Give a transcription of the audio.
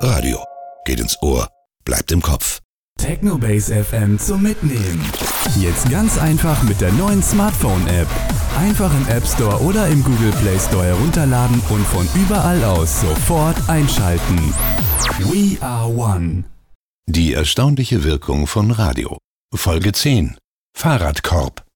Radio. Geht ins Ohr, bleibt im Kopf. Technobase FM zum Mitnehmen. Jetzt ganz einfach mit der neuen Smartphone-App. Einfach im App Store oder im Google Play Store herunterladen und von überall aus sofort einschalten. We are one. Die erstaunliche Wirkung von Radio. Folge 10. Fahrradkorb.